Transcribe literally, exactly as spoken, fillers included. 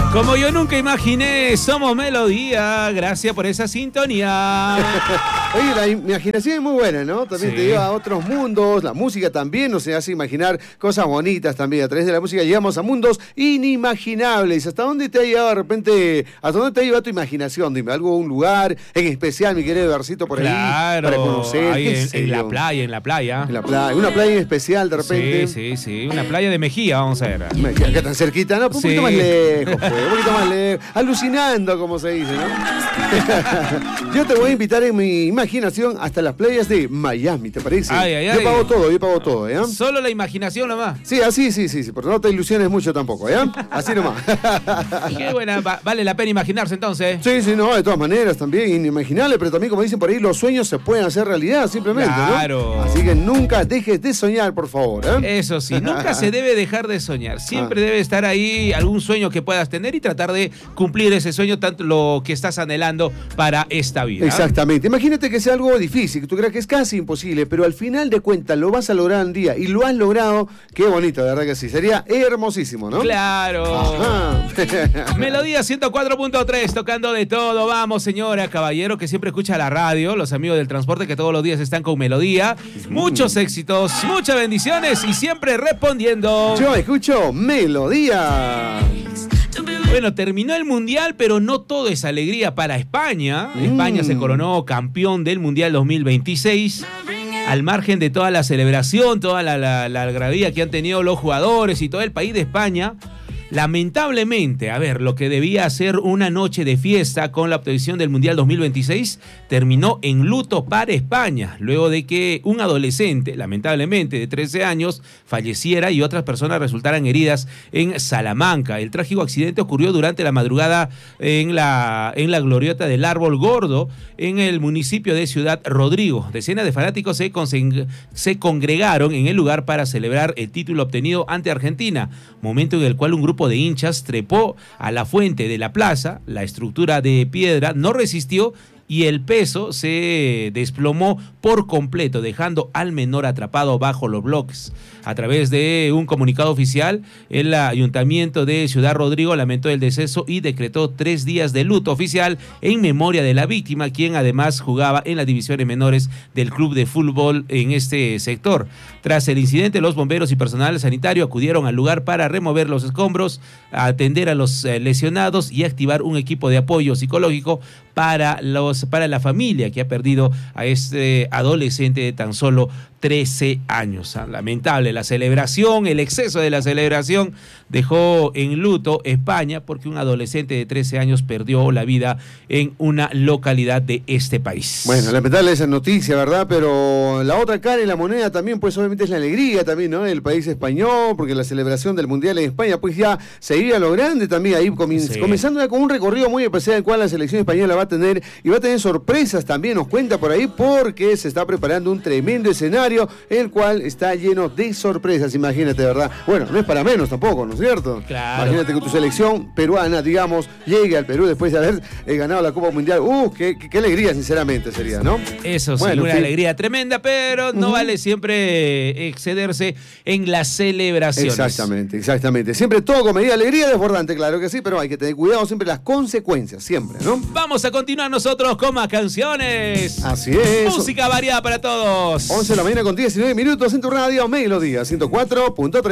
Como yo nunca imaginé, somos Melodía. Gracias por esa sintonía. Oye, la imaginación es muy buena, ¿no? También Sí. te lleva a otros mundos. La música también nos hace imaginar cosas bonitas también. A través de la música llegamos a mundos inimaginables. ¿Hasta dónde te ha llevado de repente? ¿Hasta dónde te ha llevado tu imaginación? Dime, algo, un lugar en especial, mi querido Garcito, por Claro, ahí. Para conocer. ahí ¿Qué en, sé en la yo? playa, en la playa. En la playa. Una playa en especial, de repente. Sí, sí, sí. Una playa de Mejía, vamos a ver. Acá tan cerquita, no, un Sí. poquito más lejos, pues, un poquito más lejos. Alucinando, como se dice, ¿no? Yo te voy a invitar en mi imaginación hasta las playas de Miami, ¿te parece? Ay, ay, yo ay. pago todo, yo pago todo, ¿ya? Solo la imaginación nomás. Sí, así, sí, sí, sí, pero no te ilusiones mucho tampoco, ¿ya? Así nomás. Qué buena, va- vale la pena imaginarse entonces. Sí, sí, no, de todas maneras también, inimaginable, pero también, como dicen por ahí, los sueños se pueden hacer realidad, simplemente, Claro. ¿no? Así que nunca dejes de soñar, por favor, ¿eh? Eso sí, nunca se debe dejar de soñar. Siempre debe estar ahí algún sueño que puedas tener y tratar de cumplir ese sueño, tanto lo que estás anhelando para esta vida. Exactamente. Imagínate que sea algo difícil, que tú creas que es casi imposible, pero al final de cuentas lo vas a lograr un día y lo has logrado. Qué bonito, de verdad que sí. Sería hermosísimo, ¿no? Claro. Ajá. Melodía ciento cuatro punto tres, tocando de todo. Vamos, señora, caballero, que siempre escucha la radio, los amigos del transporte que todos los días están con Melodía. Muchos éxitos, muchas bendiciones y siempre respondiendo. Yo escucho Melodía. Bueno, terminó el Mundial, pero no todo es alegría para España. Mm. España se coronó campeón del Mundial dos mil veintiséis. Al margen de toda la celebración, toda la, la, la algarabía que han tenido los jugadores y todo el país de España, lamentablemente, a ver, lo que debía ser una noche de fiesta con la obtención del Mundial dos mil veintiséis terminó en luto para España, luego de que un adolescente, lamentablemente de trece años, falleciera y otras personas resultaran heridas en Salamanca. El trágico accidente ocurrió durante la madrugada en la, en la glorieta del Árbol Gordo, en el municipio de Ciudad Rodrigo. Decenas de fanáticos se, consen- se congregaron en el lugar para celebrar el título obtenido ante Argentina, momento en el cual un grupo de hinchas trepó a la fuente de la plaza. La estructura de piedra no resistió y el peso se desplomó por completo, dejando al menor atrapado bajo los bloques. A través de un comunicado oficial, el Ayuntamiento de Ciudad Rodrigo lamentó el deceso y decretó tres días de luto oficial en memoria de la víctima, quien además jugaba en las divisiones menores del club de fútbol en este sector. Tras el incidente, los bomberos y personal sanitario acudieron al lugar para remover los escombros, atender a los eh, lesionados y activar un equipo de apoyo psicológico para, los, para la familia que ha perdido a este adolescente de tan solo trece años. Lamentable la celebración, el exceso de la celebración dejó en luto España porque un adolescente de trece años perdió la vida en una localidad de este país. Bueno, lamentable esa noticia, ¿verdad? Pero la otra cara y la moneda también, pues obviamente es la alegría también, ¿no? El país español, porque la celebración del Mundial en España, pues ya se iba a lo grande también, ahí comi- Sí. comenzando ya con un recorrido muy especial, el cual la selección española va a tener, y va a tener sorpresas también, nos cuenta por ahí, porque se está preparando un tremendo escenario, el cual está lleno de sorpresas, imagínate, ¿verdad? Bueno, no es para menos tampoco, ¿no es cierto? Claro. Imagínate que tu selección peruana, digamos, llegue al Perú después de haber eh, ganado la Copa Mundial. ¡Uh, qué, qué, qué alegría, sinceramente, sería, ¿no? Eso sí, Bueno, una sí. alegría tremenda, pero no Ujú. vale siempre excederse en las celebraciones. Exactamente, exactamente. Siempre todo con medida de alegría desbordante, claro que sí, pero hay que tener cuidado siempre las consecuencias, siempre, ¿no? Vamos a continuar nosotros con más canciones. Así es. Música variada para todos. once de la mañana con diecinueve minutos en tu radio Melodía ciento cuatro punto tres.